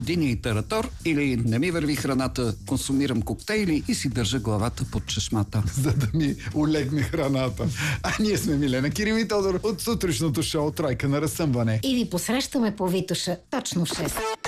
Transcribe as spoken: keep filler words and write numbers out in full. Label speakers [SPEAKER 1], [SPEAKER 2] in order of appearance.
[SPEAKER 1] Дини и таратор, или не ми върви храната, консумирам коктейли и си държа главата под чешмата.
[SPEAKER 2] За да ми улегне храната. А ние сме Милена Кирил и Тодор от сутрешното шоу Тройка на разсъмване.
[SPEAKER 3] И ви посрещаме по Витоша точно в шест.